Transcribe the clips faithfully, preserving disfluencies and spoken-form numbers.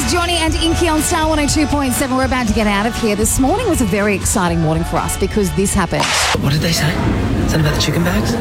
Johnny and Inky on Star one oh two point seven. We're about to get out of here. This morning was a very exciting morning for us because this happened. What did they say? Something about the chicken bags?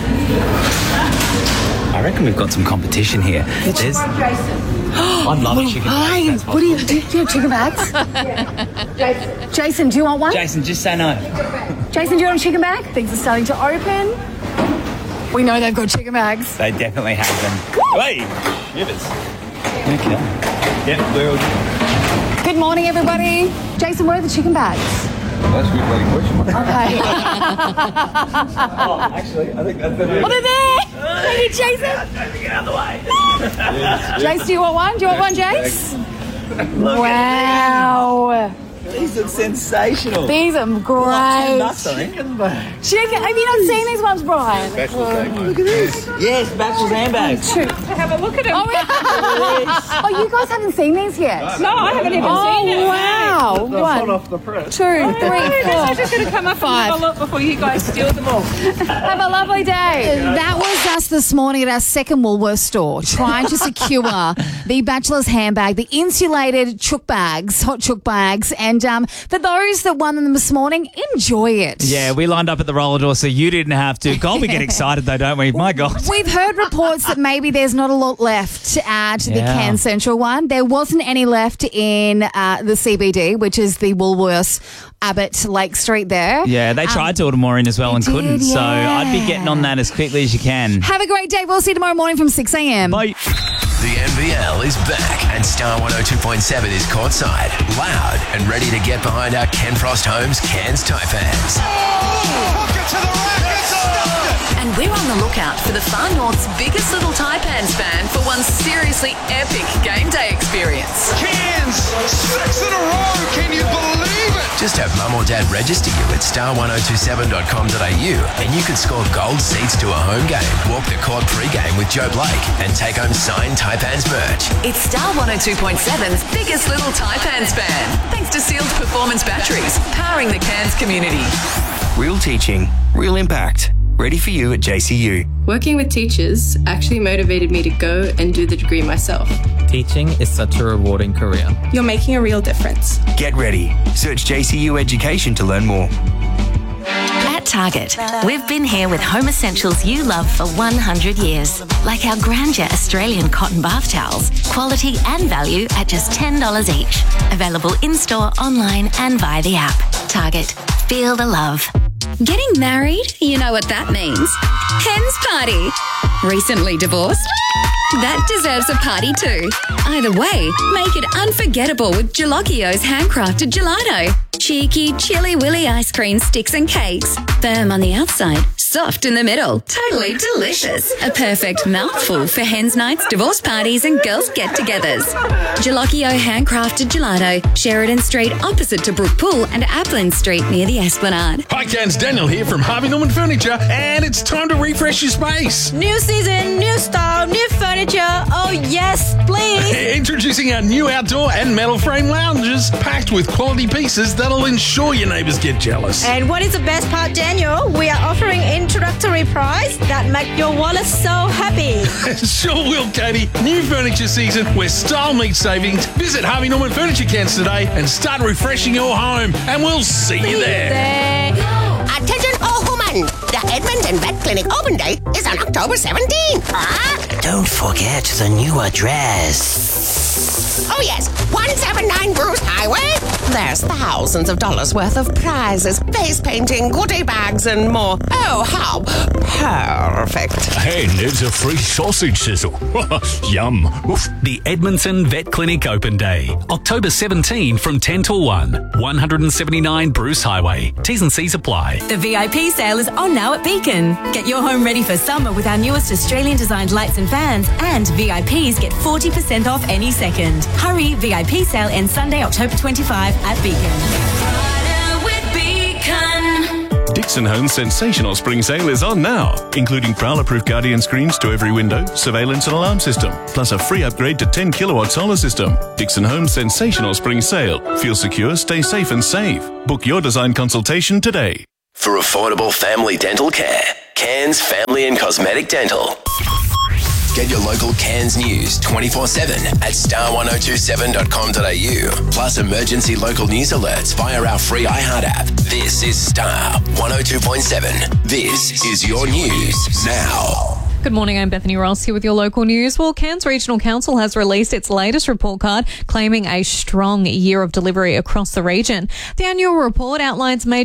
I reckon we've got some competition here. There's... I love well, chicken hi. bags. What do you do? You have chicken bags? Jason. Jason, do you want one? Jason, just say no. Jason, do you want a chicken bag? Things are starting to open. We know they've got chicken bags. They definitely have them. Hey, shivers. Okay. Yep, we're all... Good morning, everybody. Jason, where are the chicken bags? That's a good bloody question. Okay. Oh, actually, I think that's the... Oh, they're there! Thank you, Jason. Get out of the way. Jace, do you want one? Do you want one, Jace? Wow. These look sensational. These are great. Nuts, I think. Chicken. Have you not seen these ones, Brian? Look at this. Yes, Bachelor's handbags. Have a look at them. Oh, yeah. Oh, you guys haven't seen these yet? No, I haven't even Oh, seen it. wow. They're One, hot off the press. two, three, I'm four. just going to come up Five. and have a look before you guys steal them all. Have a lovely day. That was us this morning at our second Woolworths store, trying to secure the Bachelor's handbag, the insulated chook bags, hot chook bags. And um, for those that won them this morning, enjoy it. Yeah, we lined up at the roller door so you didn't have to. God, we get excited though, don't we? My God. We've heard reports that maybe there's not a lot left at the Yeah. Cairns Central one. There wasn't any left in uh, the C B D, which is the Woolworths Abbott Lake Street there. Yeah, they tried Um, to order more in as well and did, couldn't. So yeah. I'd be getting on that as quickly as you can. Have a great day. We'll see you tomorrow morning from six a.m. Bye. The N B L is back and Star one oh two point seven is courtside, loud and ready to get behind our Ken Frost Homes Cairns Taipans. And we're on the lookout for the Far North's biggest little Taipans fan for one seriously epic game day experience. Cairns, six in a row, can you believe it? Just have mum or dad register you at star one oh two seven dot com dot a u and you can score gold seats to a home game, walk the court pre-game with Joe Blake and take home signed Taipans merch. It's Star one oh two point seven's biggest little Taipans fan, thanks to Sealed Performance Batteries, powering the Cairns community. Real teaching, real impact. Ready for you at J C U. Working with teachers actually motivated me to go and do the degree myself. Teaching is such a rewarding career. You're making a real difference. Get ready. Search J C U Education to learn more. At Target, we've been here with home essentials you love for one hundred years, like our Grandeur Australian cotton bath towels, quality and value at just ten dollars each. Available in-store, online and via the app. Target, feel the love. Getting married? You know what that means. Hen's party. Recently divorced? That deserves a party too. Either way, make it unforgettable with Gelocchio's handcrafted gelato. Cheeky, chilly willy ice cream sticks and cakes. Firm on the outside, soft in the middle. Totally delicious. A perfect mouthful for hens nights, divorce parties and girls get-togethers. Gelocchio handcrafted gelato. Sheridan Street opposite to Brook Pool and Applin Street near the Esplanade. Hi, Cairns, Daniel here from Harvey Norman Furniture, and it's time to refresh your space. New season, new style, new furniture. Oh, yes, please. Introducing our new outdoor and metal frame lounges, packed with quality pieces that'll ensure your neighbours get jealous. And what is the best part, Daniel? We are offering introductory price that make your wallet so happy. Sure will, Katie. New furniture season where style meets savings. Visit Harvey Norman Furniture Cairns today and start refreshing your home. And we'll see you there. there. Attention all women! The Edmonton Vet Clinic open date is on October seventeenth. Ah! Don't forget the new address. Oh yes, one seventy-nine Bruce Highway. There's thousands of dollars worth of prizes, face painting, goodie bags and more. Oh, how perfect. And there's a free sausage sizzle. Yum. Oof. The Edmonton Vet Clinic Open Day, October seventeenth from ten till one, one seventy-nine Bruce Highway. T's and C's apply. The V I P sale is on now at Beacon. Get your home ready for summer with our newest Australian designed lights and fans, and V I Ps get forty percent off any second. Hurry, V I P sale ends Sunday, October twenty-fifth at Beacon. Dixon Homes' sensational spring sale is on now, including Prowler-proof Guardian screens to every window, surveillance and alarm system, plus a free upgrade to ten kilowatt solar system. Dixon Homes' sensational spring sale. Feel secure, stay safe and save. Book your design consultation today. For affordable family dental care, Cairns Family and Cosmetic Dental. Get your local Cairns news twenty-four seven at star one oh two seven dot com dot a u. Plus emergency local news alerts via our free iHeart app. This is Star one oh two point seven. This is your news now. Good morning, I'm Bethany Ross here with your local news. Well, Cairns Regional Council has released its latest report card claiming a strong year of delivery across the region. The annual report outlines major